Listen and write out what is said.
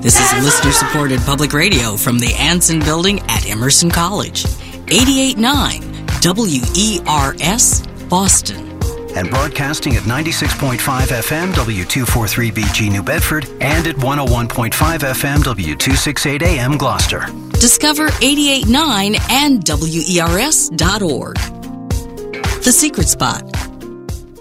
This is listener-supported public radio from the Anson Building at Emerson College. 88.9 WERS, Boston. And broadcasting at 96.5 FM W243BG New Bedford and at 101.5 FM W268 AM Gloucester. Discover 88.9 and WERS.org. The Secret Spot,